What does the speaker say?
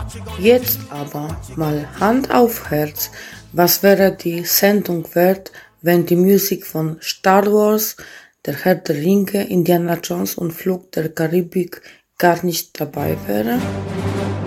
Jetzt aber mal Hand auf Herz, was wäre die Sendung wert, wenn die Musik von Star Wars, der Herr der Ringe, Indiana Jones und Flug der Karibik gar nicht dabei wäre?